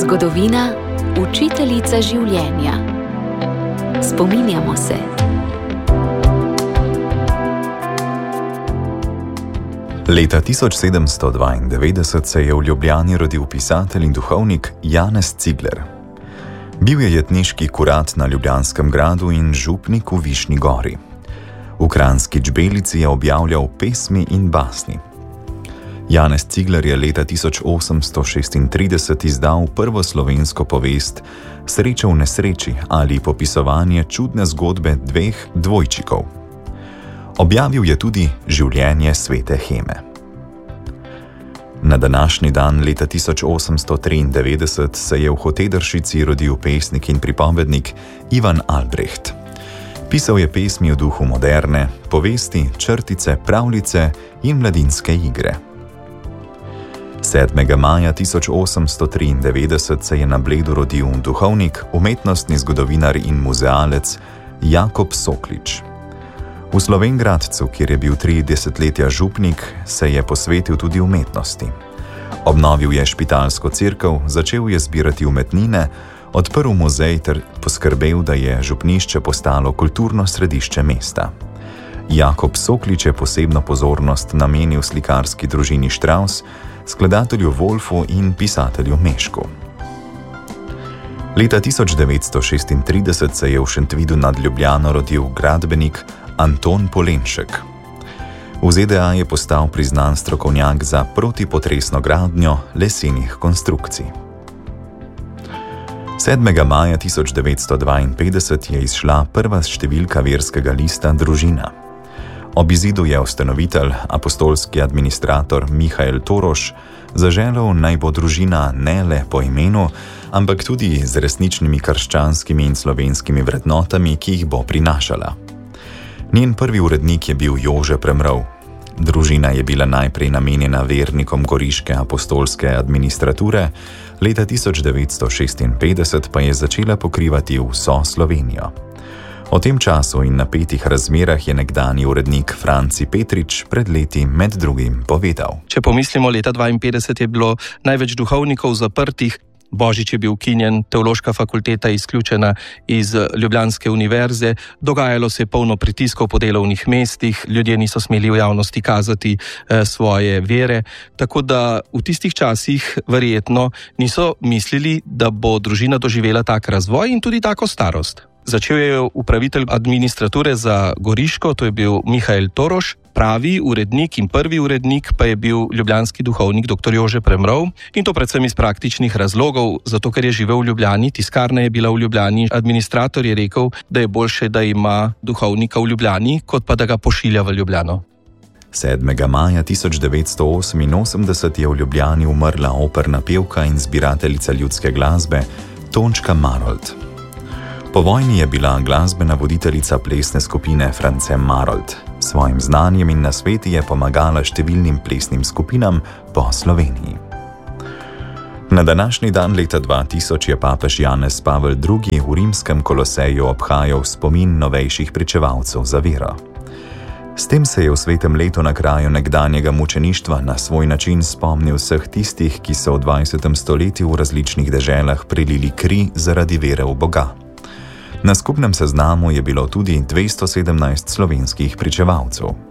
Zgodovina, učiteljica življenja. Spominjamo se. Leta 1792 se je v Ljubljani rodil pisatelj in duhovnik Janez Cigler. Bil je jetniški kurat na Ljubljanskem gradu in župnik v Višnji gori. V Kranjski Čbelici je objavljal pesmi in basni. Janez Cigler je leta 1836 izdal prvo slovensko povest Sreča v nesreči ali popisovanje čudne zgodbe dveh dvojčikov. Objavil je tudi Življenje svete Heme. Na današnji dan leta 1893 se je v Hotedršici rodil pesnik in pripovednik Ivan Albrecht. Pisal je pesmi v duhu moderne, povesti, črtice, pravljice in mladinske igre. 7. maja 1893 se je na Bledu rodil duhovnik, umetnostni zgodovinar in muzealec Jakob Soklič. V Slovenj Gradcu, kjer je bil 3 desetletja župnik, se je posvetil tudi umetnosti. Obnovil je špitalsko cerkev, začel je zbirati umetnine, odprl muzej ter poskrbel, da je župnišče postalo kulturno središče mesta. Jakob Soklič je posebno pozornost namenil slikarski družini Štravs, skladatelju Wolfu in pisatelju Mešku. Leta 1936 se je v Šentvidu nad Ljubljano rodil gradbenik Anton Polenšek. V ZDA je postal priznan strokovnjak za protipotresno gradnjo lesenih konstrukcij. 7. maja 1952 je izšla prva številka verskega lista Družina. Ob izidu je ustanovitelj, apostolski administrator Mihael Toroš, zaželel naj bo družina ne le po imenu, ampak tudi z resničnimi krščanskimi in slovenskimi vrednotami, ki jih bo prinašala. Njen prvi urednik je bil Jože Premrov. Družina je bila najprej namenjena vernikom goriške apostolske administrature, leta 1956 pa je začela pokrivati vso Slovenijo. O tem času in napetih razmerah je nekdanji urednik Franci Petrič pred leti med drugim povedal. Če pomislimo, leta 1952 je bilo največ duhovnikov zaprtih, Božič je bil ukinjen, teološka fakulteta izključena iz Ljubljanske univerze, dogajalo se je polno pritiskov po delovnih mestih, ljudje niso smeli v javnosti kazati svoje vere, tako da v tistih časih verjetno niso mislili, da bo družina doživela tak razvoj in tudi tako starost. Začel je upravitelj administrature za Goriško, to je bil Mihael Toroš, pravi urednik in prvi urednik pa je bil ljubljanski duhovnik dr. Jože Premrov, in to predvsem iz praktičnih razlogov, zato ker je živel v Ljubljani, tiskarna je bila v Ljubljani, administrator je rekel, da je boljše, da ima duhovnika v Ljubljani, kot pa da ga pošilja v Ljubljano. 7. maja 1988 je v Ljubljani umrla operna pevka in zbirateljica ljudske glasbe Tončka Marolt. Po vojni je bila glasbena voditeljica plesne skupine France Marolt. Svojim znanjem in nasveti je pomagala številnim plesnim skupinam po Sloveniji. Na današnji dan leta 2000 je papež Janez Pavel II. V rimskem Koloseju obhajal spomin novejših pričevalcev za vero. S tem se je v svetem letu na kraju nekdanjega mučeništva na svoj način spomnil vseh tistih, ki so v 20. stoletju v različnih deželah prelili kri zaradi vere v Boga. Na skupnem seznamu je bilo tudi 217 slovenskih pričevalcev.